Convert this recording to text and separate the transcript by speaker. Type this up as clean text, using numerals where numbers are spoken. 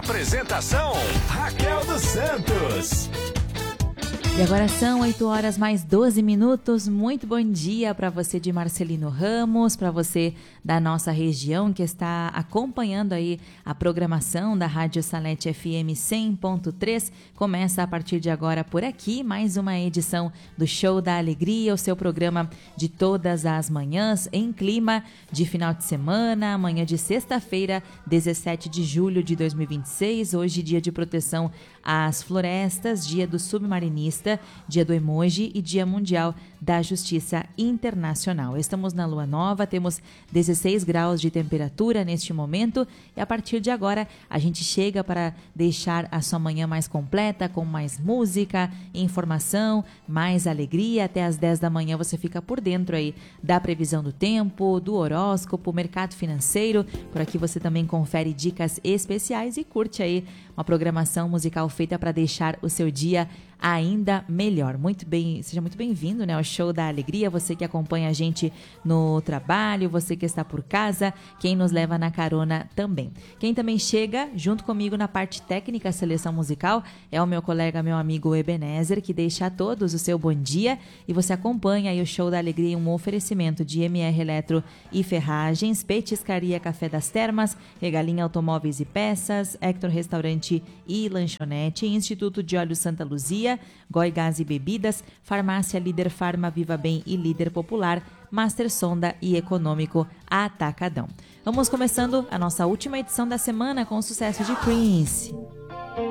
Speaker 1: Apresentação, Raquel dos Santos.
Speaker 2: E agora são 8 horas mais 12 minutos. Muito bom dia para você de Marcelino Ramos, para você da nossa região que está acompanhando aí a programação da Rádio Salete FM 100.3. Começa a partir de agora por aqui mais uma edição do Show da Alegria, o seu programa de todas as manhãs em clima de final de semana, amanhã de sexta-feira, 17 de julho de 2026, hoje dia de proteção às florestas, dia do submarinista, dia do emoji e dia mundial da Justiça Internacional. Estamos na lua nova, temos 16 graus de temperatura neste momento e a partir de agora a gente chega para deixar a sua manhã mais completa, com mais música, informação, mais alegria. Até às 10 da manhã você fica por dentro aí da previsão do tempo, do horóscopo, mercado financeiro. Por aqui você também confere dicas especiais e curte aí uma programação musical feita para deixar o seu dia ainda melhor. Muito bem, seja muito bem-vindo, né, ao Show da Alegria, você que acompanha a gente no trabalho, você que está por casa, quem nos leva na carona também. Quem também chega junto comigo na parte técnica, seleção musical, é o meu colega, meu amigo Ebenezer, que deixa a todos o seu bom dia e você acompanha aí o Show da Alegria em um oferecimento de MR Eletro e Ferragens, Petiscaria Café das Termas, Regalinha Automóveis e Peças, Hector Restaurante e Lanchonete, Instituto de Olhos Santa Luzia, Goi Gás e Bebidas, Farmácia Líder Farma, Viva Bem e Líder Popular, Master Sonda e Econômico Atacadão. Vamos começando a nossa última edição da semana com o sucesso de Prince.